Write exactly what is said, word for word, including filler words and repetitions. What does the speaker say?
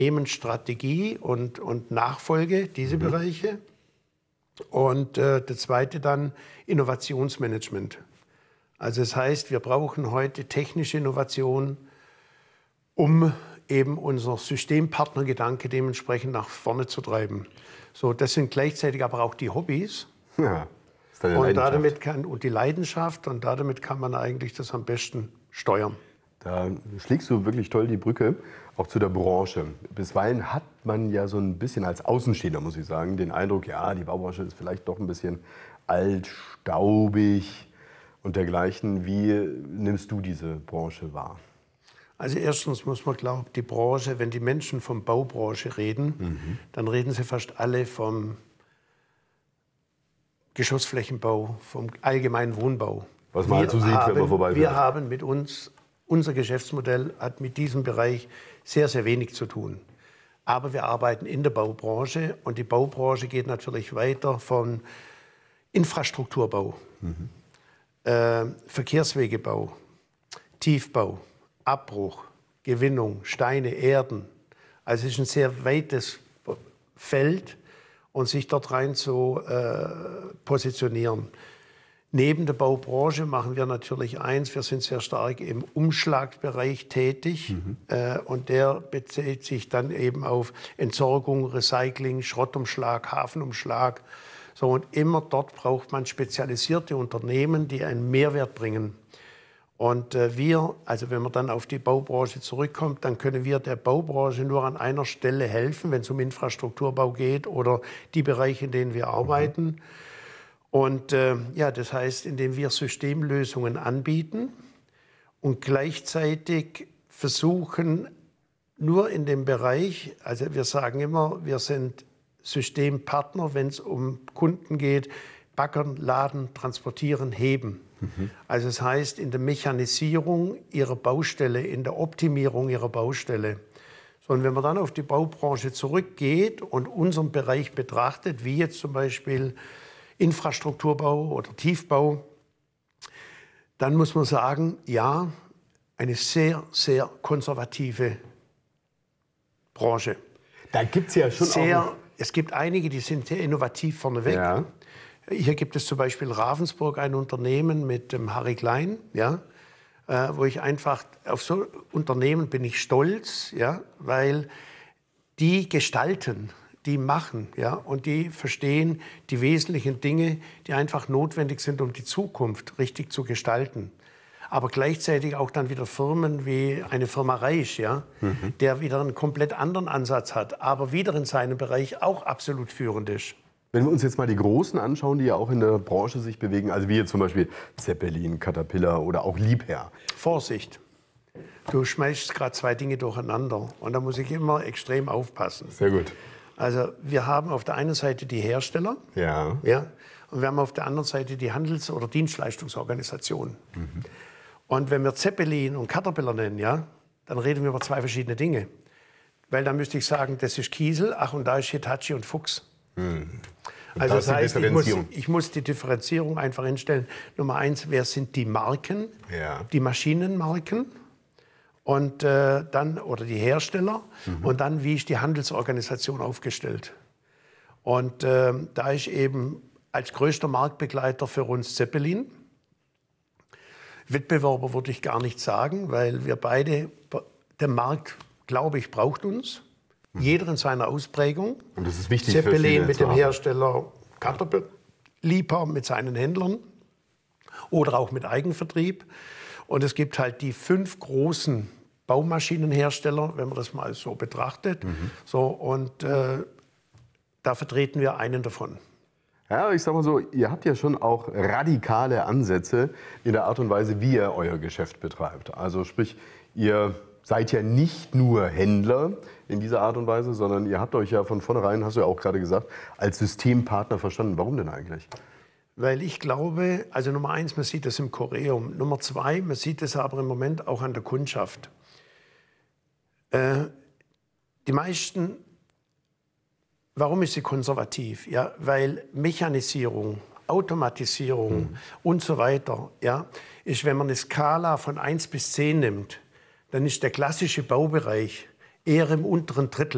Strategie und, und Nachfolge, diese mhm. Bereiche. Und äh, der zweite dann Innovationsmanagement. Also das heißt, wir brauchen heute technische Innovation, um eben unser Systempartnergedanke dementsprechend nach vorne zu treiben. So, das sind gleichzeitig aber auch die Hobbys. Ja, ist deine und, damit kann, und die Leidenschaft. Und damit kann man eigentlich das am besten steuern. Da schlägst du wirklich toll die Brücke, auch zu der Branche. Bisweilen hat man ja so ein bisschen als Außenstehender, muss ich sagen, den Eindruck, ja, die Baubranche ist vielleicht doch ein bisschen alt, staubig und dergleichen. Wie nimmst du diese Branche wahr? Also erstens muss man glauben, die Branche, wenn die Menschen von Baubranche reden, mhm. dann reden sie fast alle vom Geschossflächenbau, vom allgemeinen Wohnbau. Was man halt so sieht, wenn man vorbei Wir haben mit uns, unser Geschäftsmodell hat mit diesem Bereich sehr, sehr wenig zu tun. Aber wir arbeiten in der Baubranche und die Baubranche geht natürlich weiter von Infrastrukturbau, mhm. äh, Verkehrswegebau, Tiefbau, Abbruch, Gewinnung, Steine, Erden. Also es ist ein sehr weites Feld und sich dort rein zu äh, positionieren. Neben der Baubranche machen wir natürlich eins, wir sind sehr stark im Umschlagbereich tätig mhm. äh, und der bezieht sich dann eben auf Entsorgung, Recycling, Schrottumschlag, Hafenumschlag. So, und immer dort braucht man spezialisierte Unternehmen, die einen Mehrwert bringen. Und äh, wir, also wenn man dann auf die Baubranche zurückkommt, dann können wir der Baubranche nur an einer Stelle helfen, wenn es um Infrastrukturbau geht oder die Bereiche, in denen wir arbeiten. Mhm. Und äh, ja, das heißt, indem wir Systemlösungen anbieten und gleichzeitig versuchen, nur in dem Bereich, also wir sagen immer, wir sind Systempartner, wenn es um Kunden geht, baggern, laden, transportieren, heben. Mhm. Also das heißt, in der Mechanisierung ihrer Baustelle, in der Optimierung ihrer Baustelle. So, und wenn man dann auf die Baubranche zurückgeht und unseren Bereich betrachtet, wie jetzt zum Beispiel Infrastrukturbau oder Tiefbau, dann muss man sagen, ja, eine sehr, sehr konservative Branche. Da gibt es ja schon sehr, auch... Es gibt einige, die sind sehr innovativ vorneweg. Ja. Hier gibt es zum Beispiel Ravensburg, ein Unternehmen mit dem Harry Klein, ja, äh, wo ich einfach, auf so Unternehmen bin ich stolz, ja, weil die gestalten, die machen, ja, und die verstehen die wesentlichen Dinge, die einfach notwendig sind, um die Zukunft richtig zu gestalten. Aber gleichzeitig auch dann wieder Firmen wie eine Firma Reisch, ja, mhm. der wieder einen komplett anderen Ansatz hat, aber wieder in seinem Bereich auch absolut führend ist. Wenn wir uns jetzt mal die Großen anschauen, die ja auch in der Branche sich bewegen, also wie jetzt zum Beispiel Zeppelin, Caterpillar oder auch Liebherr. Vorsicht, du schmeißt gerade zwei Dinge durcheinander und da muss ich immer extrem aufpassen. Sehr gut. Also wir haben auf der einen Seite die Hersteller, ja. Ja, und wir haben auf der anderen Seite die Handels- oder Dienstleistungsorganisationen. Mhm. Und wenn wir Zeppelin und Caterpillar nennen, ja, dann reden wir über zwei verschiedene Dinge. Weil dann müsste ich sagen, das ist Kiesel, ach und da ist Hitachi und Fuchs. Mhm. Also das heißt, ich muss, ich muss die Differenzierung einfach hinstellen. Nummer eins, wer sind die Marken, ja. die Maschinenmarken? Und äh, dann, oder die Hersteller, mhm. und dann, wie ist die Handelsorganisation aufgestellt? Und äh, da ist eben als größter Marktbegleiter für uns Zeppelin. Wettbewerber würde ich gar nicht sagen, weil wir beide, der Markt, glaube ich, braucht uns. Mhm. Jeder in seiner Ausprägung. Und das ist wichtig. Zeppelin mit dem Hersteller Caterpillar, Liebherr mit seinen Händlern oder auch mit Eigenvertrieb. Und es gibt halt die fünf großen Baumaschinenhersteller, wenn man das mal so betrachtet. Mhm. So, und äh, da vertreten wir einen davon. Ja, ich sag mal so, ihr habt ja schon auch radikale Ansätze in der Art und Weise, wie ihr euer Geschäft betreibt. Also sprich, ihr seid ja nicht nur Händler in dieser Art und Weise, sondern ihr habt euch ja von vornherein, hast du ja auch gerade gesagt, als Systempartner verstanden. Warum denn eigentlich? Weil ich glaube, also Nummer eins, man sieht das im Choreum. Nummer zwei, man sieht es aber im Moment auch an der Kundschaft. Äh, die meisten, warum ist sie konservativ? Ja, weil Mechanisierung, Automatisierung mhm. und so weiter, ja, ist, wenn man eine Skala von eins bis zehn nimmt, dann ist der klassische Baubereich eher im unteren Drittel.